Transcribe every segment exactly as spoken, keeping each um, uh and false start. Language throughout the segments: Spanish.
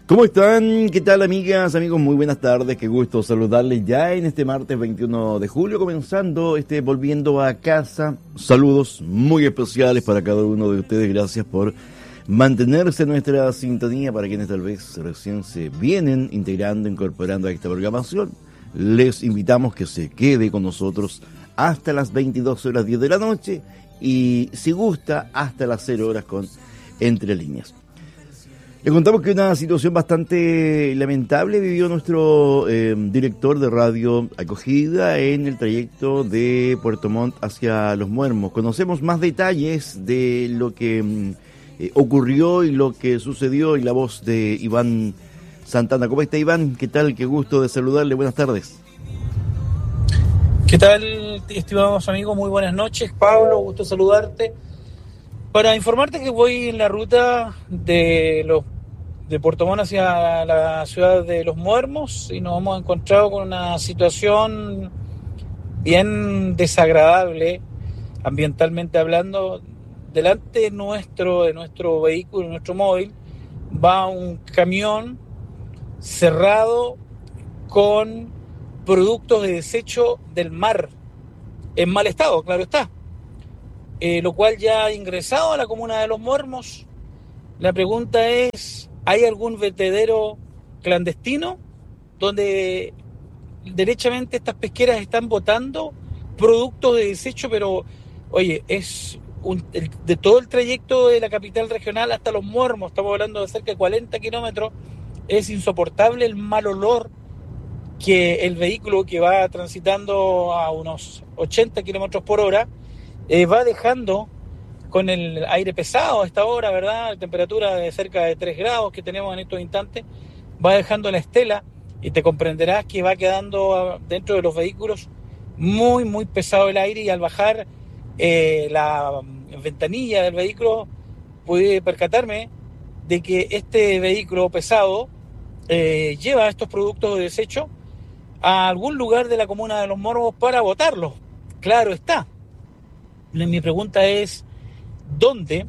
¿Cómo están? ¿Qué tal, amigas, amigos? Muy buenas tardes, qué gusto saludarles ya en este martes veintiuno de julio, comenzando este Volviendo a Casa. Saludos muy especiales para cada uno de ustedes, gracias por mantenerse en nuestra sintonía. Para quienes tal vez recién se vienen integrando, incorporando a esta programación, les invitamos que se quede con nosotros hasta las veintidós horas diez de la noche y, si gusta, hasta las cero horas con Entre Líneas. Le contamos que una situación bastante lamentable vivió nuestro eh, director de radio Acogida en el trayecto de Puerto Montt hacia Los Muermos. Conocemos más detalles de lo que eh, ocurrió y lo que sucedió y la voz de Iván Santana. ¿Cómo está, Iván? ¿Qué tal? Qué gusto de saludarle. Buenas tardes. ¿Qué tal, estimados amigos? Muy buenas noches, Pablo. Gusto saludarte. Para informarte que voy en la ruta de los de Puerto Montt hacia la ciudad de Los Muermos y nos hemos encontrado con una situación bien desagradable, ambientalmente hablando. Delante nuestro, de nuestro vehículo, nuestro móvil, va un camión cerrado con productos de desecho del mar, en mal estado, claro está. Eh, lo cual ya ha ingresado a la comuna de Los Muermos. La pregunta es, ¿hay algún vertedero clandestino donde derechamente estas pesqueras están botando productos de desecho? Pero, oye, es un, el, de todo el trayecto de la capital regional hasta Los Muermos, estamos hablando de cerca de cuarenta kilómetros, es insoportable el mal olor que el vehículo que va transitando a unos ochenta kilómetros por hora Eh, va dejando con el aire pesado a esta hora, ¿verdad? La temperatura de cerca de tres grados que tenemos en estos instantes, va dejando la estela y te comprenderás que va quedando dentro de los vehículos muy, muy pesado el aire, y al bajar eh, la ventanilla del vehículo pude percatarme de que este vehículo pesado eh, lleva estos productos de desecho a algún lugar de la comuna de Los Muermos para botarlos. Claro está. Mi pregunta es, ¿dónde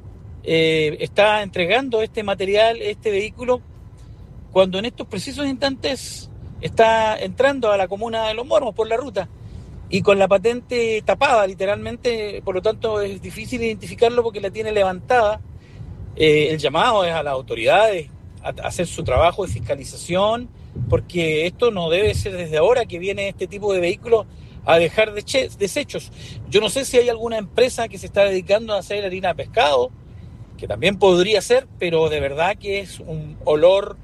eh, está entregando este material, este vehículo, cuando en estos precisos instantes está entrando a la comuna de Los Muermos por la ruta y con la patente tapada literalmente? Por lo tanto es difícil identificarlo porque la tiene levantada. Eh, el llamado es a las autoridades a, a hacer su trabajo de fiscalización, porque esto no debe ser desde ahora que viene este tipo de vehículos a dejar desechos. Yo no sé si hay alguna empresa que se está dedicando a hacer harina de pescado, que también podría ser, pero de verdad que es un olor,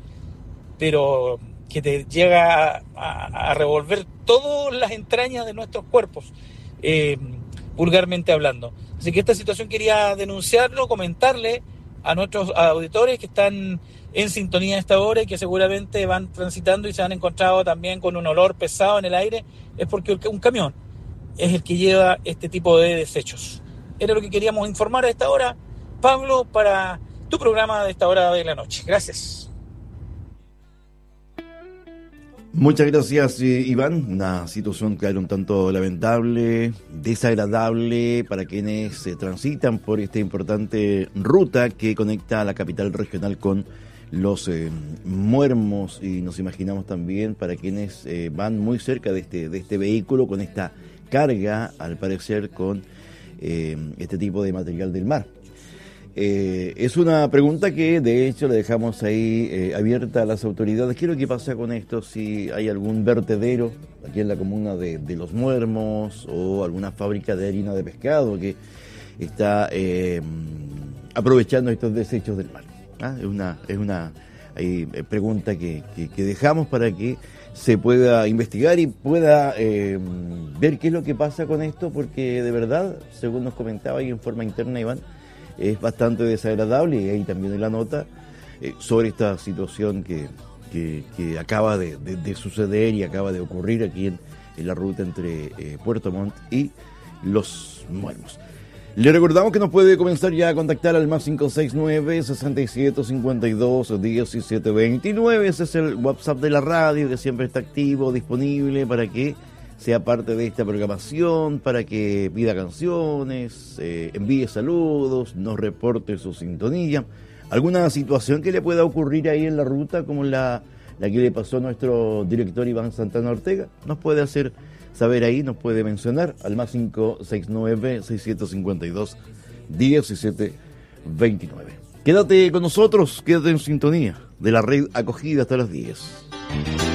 pero que te llega a, a, a revolver todas las entrañas de nuestros cuerpos, eh, vulgarmente hablando. Así que esta situación quería denunciarlo, comentarle a nuestros auditores que están en sintonía a esta hora y que seguramente van transitando y se han encontrado también con un olor pesado en el aire. Es porque un camión es el que lleva este tipo de desechos. Era lo que queríamos informar a esta hora, Pablo, para tu programa de esta hora de la noche. Gracias. Muchas gracias, eh, Iván. Una situación, claro, un tanto lamentable, desagradable para quienes eh, transitan por esta importante ruta que conecta a la capital regional con Los eh, Muermos, y nos imaginamos también para quienes eh, van muy cerca de este, de este vehículo con esta carga, al parecer con eh, este tipo de material del mar. Eh, es una pregunta que de hecho le dejamos ahí eh, abierta a las autoridades. ¿Qué es lo que pasa con esto? Si hay algún vertedero aquí en la comuna de, de Los Muermos o alguna fábrica de harina de pescado que está eh, aprovechando estos desechos del mar. ¿Ah? Es una, es una eh, pregunta que, que, que dejamos para que se pueda investigar y pueda eh, ver qué es lo que pasa con esto, porque de verdad, según nos comentaba ahí en forma interna Iván, es bastante desagradable, y ahí también en la nota eh, sobre esta situación que, que, que acaba de, de, de suceder y acaba de ocurrir aquí en, en la ruta entre eh, Puerto Montt y Los Muermos. Le recordamos que nos puede comenzar ya a contactar al más cinco seis nueve, seis siete, cinco dos, diecisiete veintinueve. Ese es el WhatsApp de la radio, que siempre está activo, disponible para que sea parte de esta programación, para que pida canciones, eh, envíe saludos, nos reporte su sintonía. ¿Alguna situación que le pueda ocurrir ahí en la ruta, como la, la que le pasó a nuestro director Iván Santana Ortega? Nos puede hacer saber ahí, nos puede mencionar al más cinco seis nueve, seis siete cinco dos, uno siete dos nueve. Quédate con nosotros, quédate en sintonía de la red acogida hasta las diez.